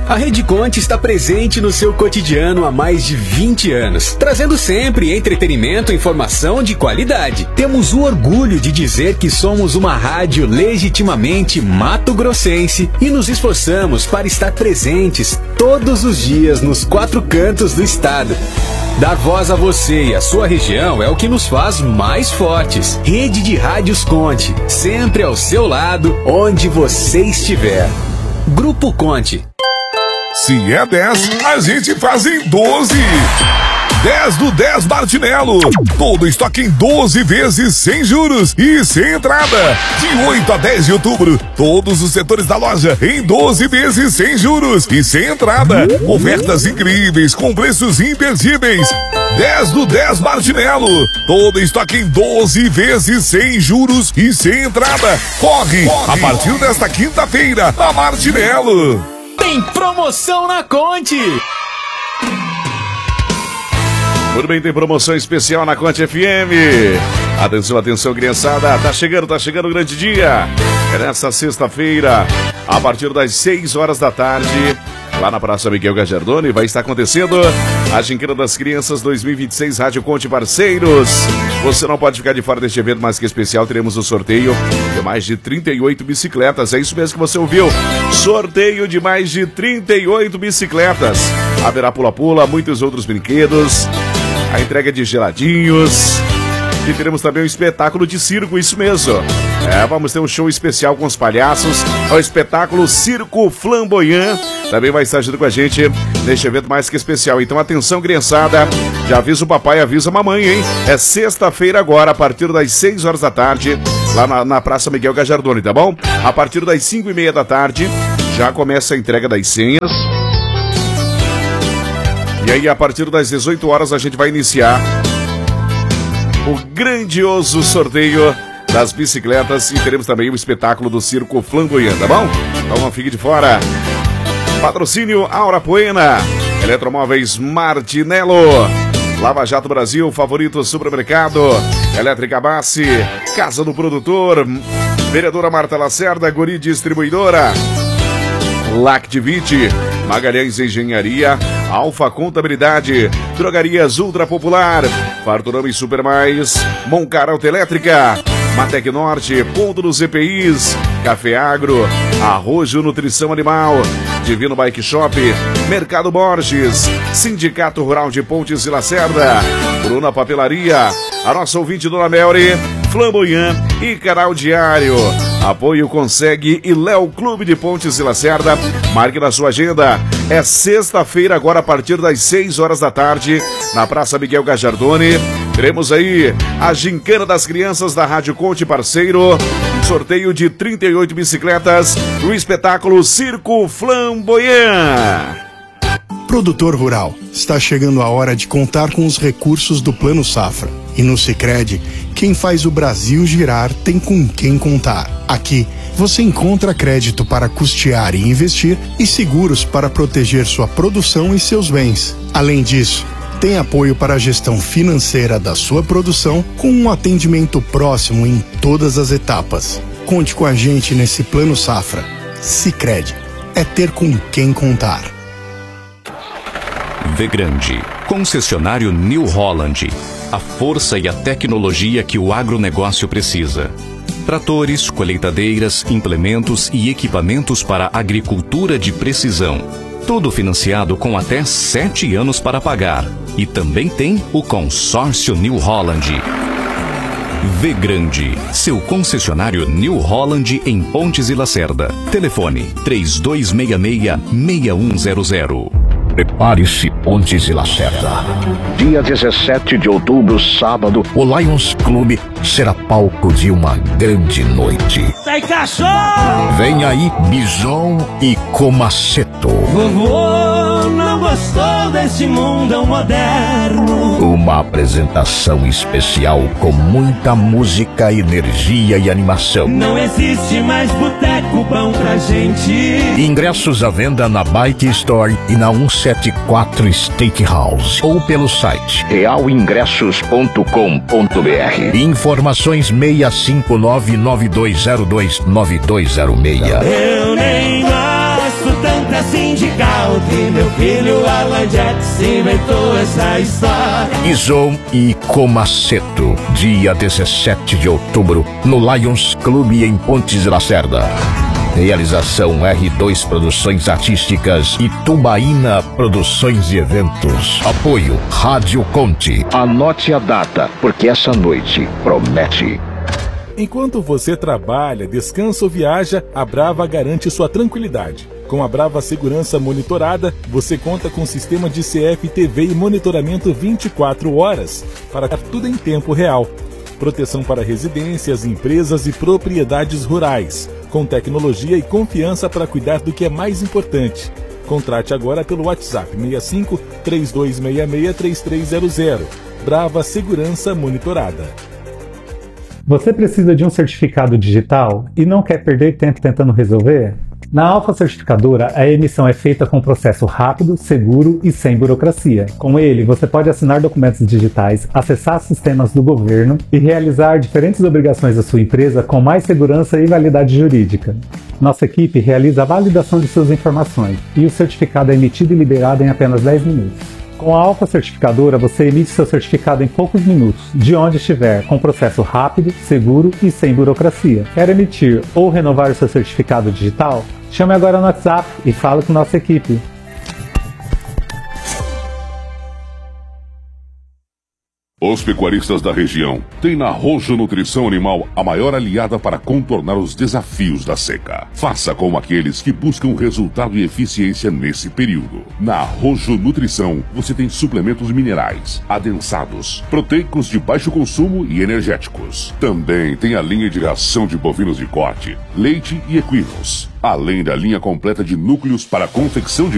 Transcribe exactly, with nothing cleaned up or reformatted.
A Rede Conte está presente no seu cotidiano há mais de vinte anos, trazendo sempre entretenimento e informação de qualidade. Temos o orgulho de dizer que somos uma rádio legitimamente mato-grossense e nos esforçamos para estar presentes todos os dias nos quatro cantos do estado. Dar voz a você e a sua região é o que nos faz mais fortes. Rede de Rádios Conte, sempre ao seu lado, onde você estiver. Grupo Conte. Se é dez, a gente faz em doze. dez do dez Martinello. Todo estoque em doze vezes sem juros e sem entrada. De oito a dez de outubro, todos os setores da loja em doze vezes sem juros e sem entrada. Ofertas incríveis com preços imperdíveis. dez do dez Martinello. Todo estoque em doze vezes sem juros e sem entrada. Corre, Corre. A partir desta quinta-feira, a Martinello. Tem promoção na Conte! Muito bem, tem promoção especial na Conte F M. Atenção, atenção, criançada. Tá chegando, tá chegando o grande dia. É nesta sexta-feira, a partir das seis horas da tarde, lá na Praça Miguel Gajardoni, vai estar acontecendo a Gincana das Crianças dois mil e vinte e seis Rádio Conte Parceiros. Você não pode ficar de fora deste evento mais que especial. Teremos o sorteio de mais de trinta e oito bicicletas. É isso mesmo que você ouviu. Sorteio de mais de trinta e oito bicicletas. Haverá pula-pula, muitos outros brinquedos, a entrega de geladinhos. E teremos também um espetáculo de circo, isso mesmo. É, vamos ter um show especial com os palhaços. É o espetáculo Circo Flamboyant. Também vai estar junto com a gente neste evento mais que especial. Então, atenção, criançada. Já avisa o papai, avisa a mamãe, hein? É sexta-feira agora, a partir das seis horas da tarde, lá na, na Praça Miguel Gajardoni, tá bom? A partir das cinco e meia da tarde, já começa a entrega das senhas. E aí, a partir das dezoito horas, a gente vai iniciar o grandioso sorteio das bicicletas e teremos também o espetáculo do Circo Flamboyant, tá bom? Então não fique de fora. Patrocínio Aura Poena, Eletromóveis Martinello, Lava Jato Brasil, Favorito Supermercado, Elétrica Bassi, Casa do Produtor, Vereadora Marta Lacerda, Guri Distribuidora, Lactivite, Magalhães Engenharia, Alfa Contabilidade, Drogarias Ultra Popular, Farturama e Super Mais, Moncar Autoelétrica, Matec Norte, Ponto dos E P Is, Café Agro, Arrojo Nutrição Animal, Divino Bike Shop, Mercado Borges, Sindicato Rural de Pontes e Lacerda, Bruna Papelaria, a nossa ouvinte Dona Melri, Flamboyant e Canal Diário. Apoio Consegue e Léo Clube de Pontes e Lacerda. Marque na sua agenda. É sexta-feira agora a partir das seis horas da tarde na Praça Miguel Gajardoni. Teremos aí a Gincana das Crianças da Rádio Conte Parceiro. Sorteio de trinta e oito bicicletas no espetáculo Circo Flamboyant. Produtor rural, está chegando a hora de contar com os recursos do Plano Safra. E no Sicredi, quem faz o Brasil girar tem com quem contar. Aqui, você encontra crédito para custear e investir e seguros para proteger sua produção e seus bens. Além disso, tem apoio para a gestão financeira da sua produção com um atendimento próximo em todas as etapas. Conte com a gente nesse Plano Safra. Sicredi, é ter com quem contar. Vegrande, concessionário New Holland. A força e a tecnologia que o agronegócio precisa. Tratores, colheitadeiras, implementos e equipamentos para agricultura de precisão. Tudo financiado com até sete anos para pagar. E também tem o consórcio New Holland. Vegrande, seu concessionário New Holland em Pontes e Lacerda. Telefone três dois seis seis, seis um zero zero. Prepare-se, Pontes e Lacerda. Dia dezessete de outubro, sábado, o Lions Clube será palco de uma grande noite. Sai cachorro! Vem aí Bison e Comaceto. Vovô não gostou desse mundão moderno. Uma apresentação especial com muita música, energia e animação. Não existe mais boteco bom pra gente. Ingressos à venda na Bike Store e na cento e setenta e quatro Steakhouse ou pelo site real ingressos ponto com ponto br. Informações seis cinco nove, nove dois zero dois, nove dois zero seis. Eu nem gosto tanto assim de carro. meu filho Alan Jackson inventou essa história. Ison e Comaceto, dia dezessete de outubro, no Lions Clube em Pontes de Lacerda. Realização R dois Produções Artísticas e Tubaína Produções e Eventos. Apoio Rádio Conte. Anote a data, porque essa noite promete. Enquanto você trabalha, descansa ou viaja, a Brava garante sua tranquilidade. Com a Brava Segurança Monitorada, você conta com sistema de C F T V e monitoramento vinte e quatro horas, para tudo em tempo real. Proteção para residências, empresas e propriedades rurais, com tecnologia e confiança para cuidar do que é mais importante. Contrate agora pelo WhatsApp seis cinco, três dois seis seis, três três zero zero. Brava Segurança Monitorada. Você precisa de um certificado digital e não quer perder tempo tentando resolver? Na Alfa Certificadora, a emissão é feita com um processo rápido, seguro e sem burocracia. Com ele, você pode assinar documentos digitais, acessar sistemas do governo e realizar diferentes obrigações da sua empresa com mais segurança e validade jurídica. Nossa equipe realiza a validação de suas informações e o certificado é emitido e liberado em apenas dez minutos. Com a Alfa Certificadora, você emite seu certificado em poucos minutos, de onde estiver, com processo rápido, seguro e sem burocracia. Quer emitir ou renovar o seu certificado digital? Chame agora no WhatsApp e fale com nossa equipe. Os pecuaristas da região têm na Rojo Nutrição Animal a maior aliada para contornar os desafios da seca. Faça como aqueles que buscam resultado e eficiência nesse período. Na Rojo Nutrição, você tem suplementos minerais, adensados, proteicos de baixo consumo e energéticos. Também tem a linha de ração de bovinos de corte, leite e equinos, além da linha completa de núcleos para a confecção de